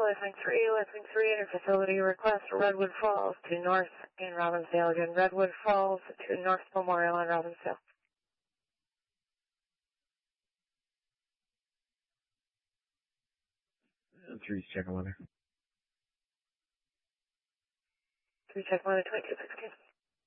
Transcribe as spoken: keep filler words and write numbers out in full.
Listening three, listening three, interfacility request, Redwood Falls to North in Robbinsdale. Again, Redwood Falls to North Memorial in Robbinsdale. Three's check weather. Three check weather, twenty-two sixteen.